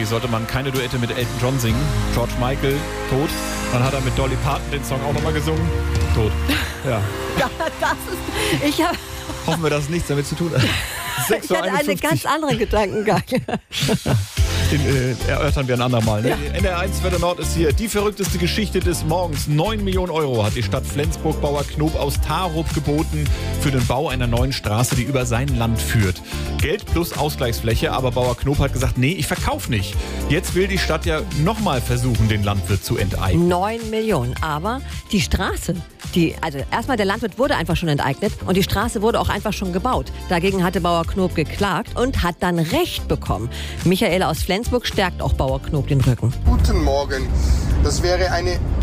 sollte man keine Duette mit Elton John singen. George Michael, tot. Dann hat er mit Dolly Parton den Song auch nochmal gesungen. Tot. Ja. Hoffen wir, dass es nichts damit zu tun hat. Ich hatte einen ganz anderen Gedankengang. Den erörtern wir ein andermal. Ne? Ja. NDR1 Wetter Nord ist hier. Die verrückteste Geschichte des Morgens. 9 Millionen Euro hat die Stadt Flensburg Bauer Knob aus Tarup geboten für den Bau einer neuen Straße, die über sein Land führt. Geld plus Ausgleichsfläche, aber Bauer Knob hat gesagt, nee, ich verkaufe nicht. Jetzt will die Stadt ja nochmal versuchen, den Landwirt zu enteignen. 9 Millionen, aber die Straße, also erstmal der Landwirt wurde einfach schon enteignet und die Straße wurde auch einfach schon gebaut. Dagegen hatte Bauer Knob geklagt und hat dann Recht bekommen. Michael aus Flensburg stärkt auch Bauer Knob den Rücken. Guten Morgen. Das wäre eine